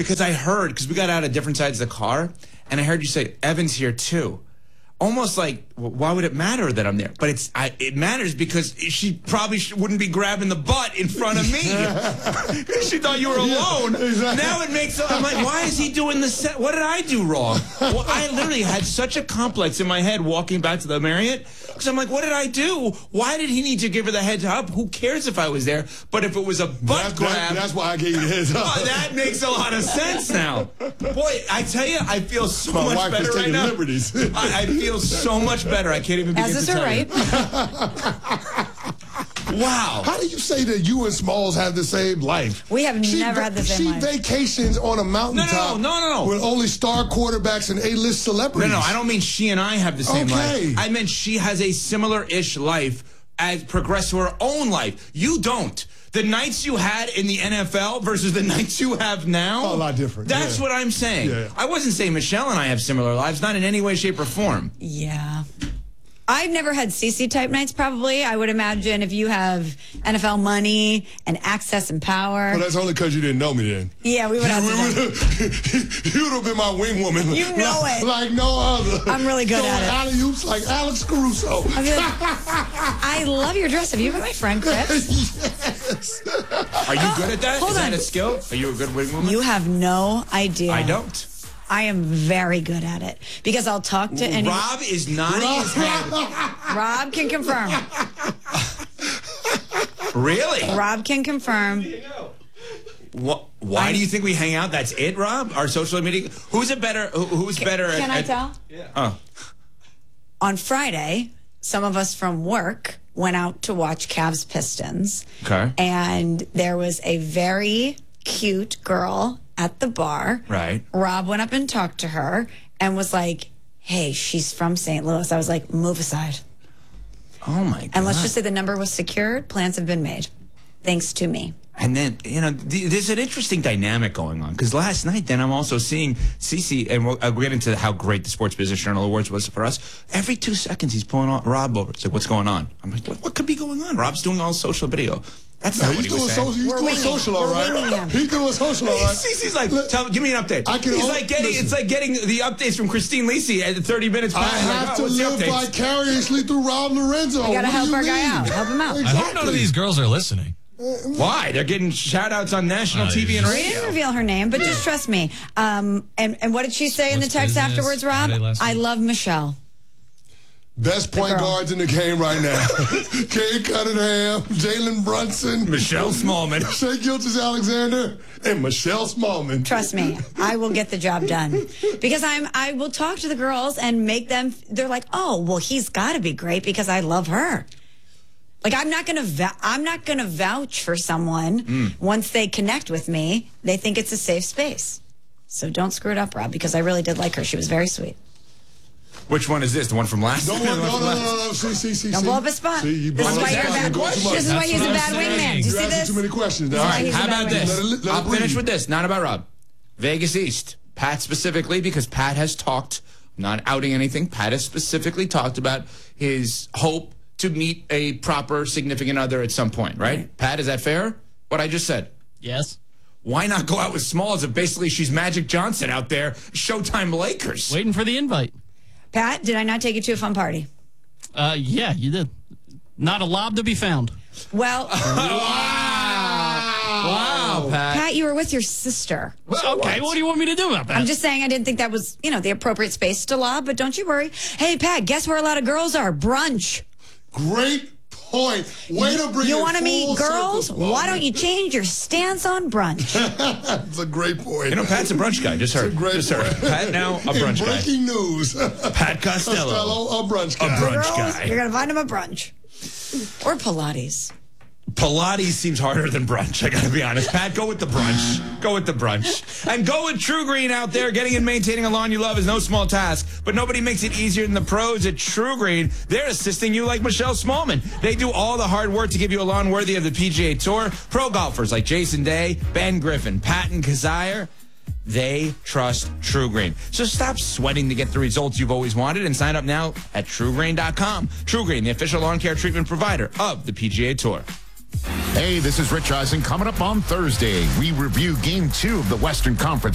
because we got out of different sides of the car, and I heard you say, Evan's here too. Almost like, why would it matter that I'm there? But it matters because she probably wouldn't be grabbing the butt in front of me. She thought you were alone. Yeah, exactly. Now it makes, I'm like, why is he doing the set? What did I do wrong? Well, I literally had such a complex in my head walking back to the Marriott. Because I'm like, what did I do? Why did he need to give her the heads up? Who cares if I was there? But if it was a butt grab. That's why I gave you the heads up. That makes a lot of sense now. Boy, I tell you, I feel so My much wife better is right taking now. liberties. I feel so much better. I can't even begin As is to her tell right. you. Wow. How do you say that you and Smalls have the same life? We have never had the same life. She vacations on a mountaintop No. with only star quarterbacks and A-list celebrities. No, I don't mean she and I have the same Okay. life. I meant she has a similar-ish life as progressed to her own life. You don't. The nights you had in the NFL versus the nights you have now. A lot different. That's what I'm saying. Yeah. I wasn't saying Michelle and I have similar lives, not in any way, shape, or form. Yeah. I've never had CC type nights, probably. I would imagine if you have NFL money and access and power. Well, that's only because you didn't know me then. Yeah, we would have to know. You would have been my wing woman. You know it. Like no other. I'm really good at it. Alley-oops like Alex Caruso. I love your dress. Have you been my friend, Chris? Yes. Are you good at that? Hold Is that on. a skill? Are you a good wing woman? You have no idea. I don't. I am very good at it because I'll talk to anyone. Rob is nodding his head. Rob can confirm. Really? Rob can confirm. Why do you think we hang out? That's it, Rob? Our social media? Who's better Can I tell? Yeah. Oh. On Friday, some of us from work went out to watch Cavs Pistons. Okay. And there was a very cute girl at the bar. Right. Rob went up and talked to her and was like, hey, she's from St. Louis. I was like, move aside. Oh, my God. And let's just say the number was secured. Plans have been made. Thanks to me. And then, there's an interesting dynamic going on. Because last night, then, I'm also seeing Cece, and we'll get into how great the Sports Business Journal Awards was for us. Every 2 seconds, he's pulling Rob over. It's like, what's going on? I'm like, what could be going on? Rob's doing all social video. That's not what he was saying. He's doing social, all right. He's doing social, all right. Cece's like, give me an update. Listen. It's like getting the updates from Christine Lisi at 30 minutes past. I have to live vicariously through Rob Lorenzo. We got to help our guy out. Help him out. Exactly. I hope none of these girls are listening. Why? They're getting shout-outs on national TV and We radio. didn't reveal her name, but just trust me. And what did she say in the text afterwards, Rob? I love Michelle. Best point guards in the game right now. Cade Cunningham, Jalen Brunson, Michelle Smallman, Shai Gilgeous-Alexander, and Michelle Smallman. Trust me, I will get the job done because I will talk to the girls and make them. They're like, oh, well, he's got to be great because I love her. Like I'm not gonna vouch for someone once they connect with me. They think it's a safe space, so don't screw it up, Rob. Because I really did like her. She was very sweet. Which one is this? The one from last No. See. Don't blow up a spot. See, This is why you're a bad. This is why he's a bad wingman. Do you see You're asking this? too many questions. All right, He's how a bad about wingman. this? Let it I'll breathe. finish with this. Not about Rob. Vegas East. Pat specifically, because Pat has talked, not outing anything, Pat has specifically talked about his hope to meet a proper significant other at some point, right? Pat, is that fair? What I just said? Yes. Why not go out with Smalls if basically she's Magic Johnson out there, Showtime Lakers? Waiting for the invite. Pat, did I not take you to a fun party? Yeah, you did. Not a lob to be found. Well, Wow, Pat. Pat, you were with your sister. Okay, what do you want me to do about that? I'm just saying I didn't think that was, the appropriate space to lob, but don't you worry. Hey, Pat, guess where a lot of girls are? Brunch. Great point. Way to bring You it want to meet full girls? circle, Why don't you change your stance on brunch? That's a great point. Pat's a brunch guy. Just heard. It's a great Just heard. point. Pat now, a brunch guy. Breaking news. Pat Costello. A brunch guy. A brunch Girls, guy. you're going to find him a brunch. Or Pilates. Pilates seems harder than brunch, I gotta be honest. Pat, go with the brunch. Go with the brunch. And go with True Green out there. Getting and maintaining a lawn you love is no small task, but nobody makes it easier than the pros at True Green. They're assisting you like Michelle Smallman. They do all the hard work to give you a lawn worthy of the PGA Tour. Pro golfers like Jason Day, Ben Griffin, Patton Kazire, they trust True Green. So stop sweating to get the results you've always wanted and sign up now at TrueGreen.com. True Green, the official lawn care treatment provider of the PGA Tour. Hey, this is Rich Eisen. Coming up on Thursday, we review Game 2 of the Western Conference